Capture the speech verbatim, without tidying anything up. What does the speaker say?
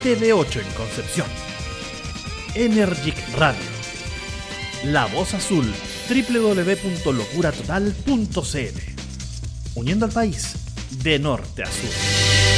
T V ocho en Concepción. Energic Radio. La Voz Azul, doble u doble u doble u punto locura total punto c l. Uniendo al país de norte a sur.